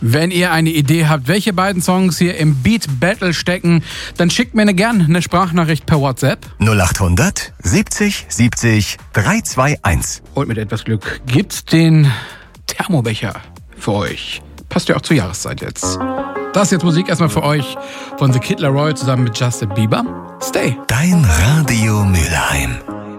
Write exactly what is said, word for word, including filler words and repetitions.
Wenn ihr eine Idee habt, welche beiden Songs hier im Beat Battle stecken, dann schickt mir eine, gern eine Sprachnachricht per WhatsApp. null acht hundert siebzig siebzig drei zwei eins. Und mit etwas Glück gibt's den Thermobecher für euch. Passt ja auch zur Jahreszeit jetzt. Das ist jetzt Musik erstmal für euch von The Kid Laroi zusammen mit Justin Bieber. Stay. Dein Radio Mülheim.